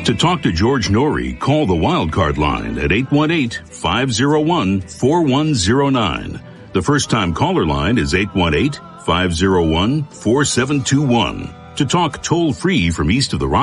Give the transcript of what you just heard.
To talk to George Norrie, call the Wildcard line at 818-501-4109. The first-time caller line is 818-501-4721. To talk toll-free from east of the Rock